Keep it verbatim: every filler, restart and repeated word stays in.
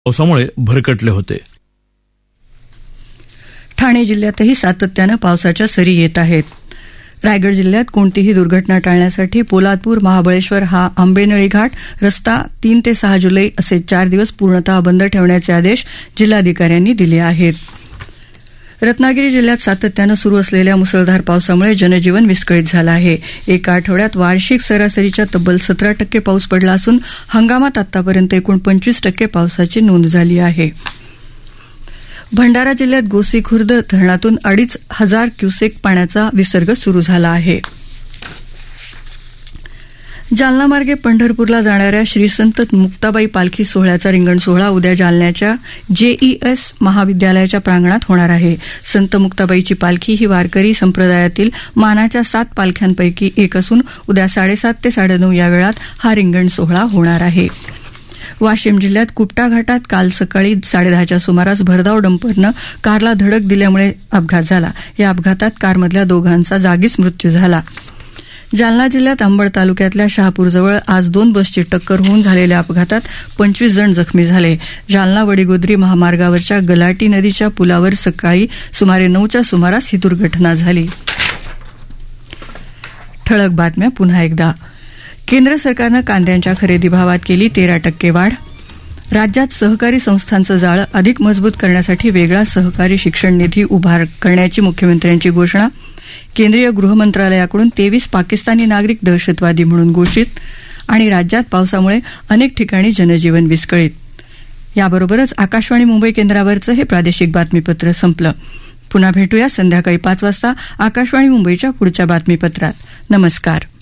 पावसामुळे भरकटले होते. ठाणे जिल्ह्यातही सातत्यानं पावसाच्या सरी येत आहेत. रायगड जिल्ह्यात कोणतीही दुर्घटना टाळण्यासाठी पोलादपूर महाबळेश्वर हा आंबेनळी घाट रस्ता तीन ते सहा जुलै असे चार दिवस पूर्णतः बंद ठेवण्याचे आदेश जिल्हाधिकाऱ्यांनी दिले आहेत. रत्नागिरी जिल्ह्यात सातत्यानं सुरू असलेल्या मुसळधार पावसामुळे जनजीवन विस्कळीत झालं आहे. एका आठवड्यात वार्षिक सरासरीच्या तब्बल सतरा टक्के पाऊस पडला असून हंगामात आतापर्यंत एकूण पंचवीस टक्के पावसाची नोंद झाली आहे. भंडारा जिल्ह्यात गोसीखुर्द धरणातून अडीच हजार क्युसेक पाण्याचा विसर्ग सुरू झाला आहे. जालना मार्गे पंढरपूरला जाणाऱ्या श्री संत मुक्ताबाई पालखी सोहळ्याचा रिंगण सोहळा उद्या जालन्याच्या जेईएस महाविद्यालयाच्या प्रांगणात होणार आहे. संत मुक्ताबाईची पालखी ही वारकरी संप्रदायातील मानाच्या सात पालख्यांपैकी एक असून उद्या साडेसात ते साडेनऊ या वेळात हा रिंगण सोहळा होणार आहे. वाशिम जिल्ह्यात कुपटा घाटात काल सकाळी साडेदहाच्या सुमारास भरधाव डंपरनं कारला धडक दिल्यामुळे अपघात झाला. या अपघातात कारमधल्या दोघांचा जागीच मृत्यू झाला. जालना जिल्ह्यात अंबड तालुक्यातल्या शहापूरजवळ आज दोन बसची टक्कर होऊन झालेल्या अपघातात पंचवीस जण जखमी झाले. जालना वडीगोद्री महामार्गावरच्या गलाटी नदीच्या पुलावर सकाळी सुमारे नऊच्या सुमारास ही दुर्घटना झाली. ठळक बातम्या पुन्हा एकदा. केंद्र सरकारनं कांद्यांच्या खरेदी भावात केली तेरा टक्के वाढ. राज्यात सहकारी संस्थांचं जाळं अधिक मजबूत करण्यासाठी वेगळा सहकारी शिक्षण निधी उभा करण्याची मुख्यमंत्र्यांची घोषणा. केंद्रीय गृहमंत्रालयाकडून तेवीस पाकिस्तानी नागरिक दहशतवादी म्हणून घोषित. आणि राज्यात पावसामुळे अनेक ठिकाणी जनजीवन विस्कळीत. याबरोबरच आकाशवाणी मुंबई केंद्रावरचं हे प्रादेशिक बातमीपत्र संपलं. पुन्हा भेटूया संध्याकाळी पाच वाजता आकाशवाणी मुंबईच्या पुढच्या बातमीपत्रात. नमस्कार.